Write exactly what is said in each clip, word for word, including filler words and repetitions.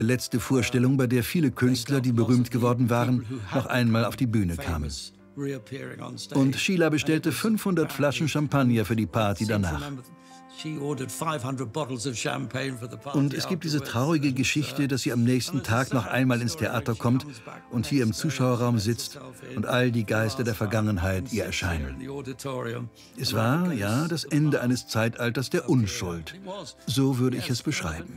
letzte Vorstellung, bei der viele Künstler, die berühmt geworden waren, noch einmal auf die Bühne kamen. Und Sheila bestellte fünfhundert Flaschen Champagner für die Party danach. Und es gibt diese traurige Geschichte, dass sie am nächsten Tag noch einmal ins Theater kommt und hier im Zuschauerraum sitzt und all die Geister der Vergangenheit ihr erscheinen. Es war, ja, das Ende eines Zeitalters der Unschuld. So würde ich es beschreiben.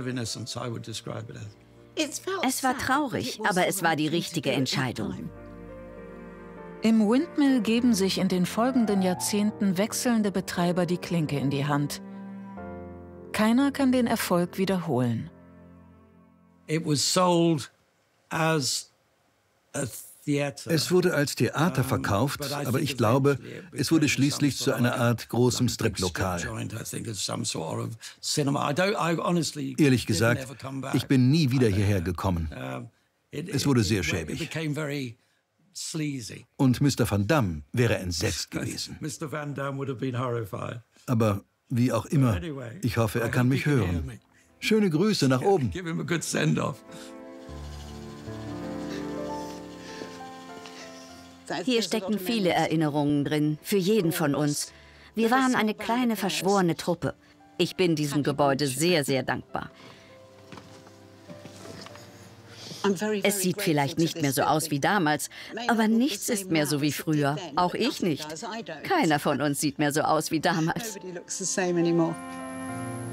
Es war traurig, aber es war die richtige Entscheidung. Im Windmill geben sich in den folgenden Jahrzehnten wechselnde Betreiber die Klinke in die Hand. Keiner kann den Erfolg wiederholen. Es wurde als Theater verkauft, aber ich glaube, es wurde schließlich zu einer Art großem Striplokal. Ehrlich gesagt, ich bin nie wieder hierher gekommen. Es wurde sehr schäbig. Und Mister Van Damme wäre entsetzt gewesen. Aber wie auch immer, ich hoffe, er kann mich hören. Schöne Grüße nach oben. Hier stecken viele Erinnerungen drin, für jeden von uns. Wir waren eine kleine, verschworene Truppe. Ich bin diesem Gebäude sehr, sehr dankbar. Es sieht vielleicht nicht mehr so aus wie damals, aber nichts ist mehr so wie früher. Auch ich nicht. Keiner von uns sieht mehr so aus wie damals.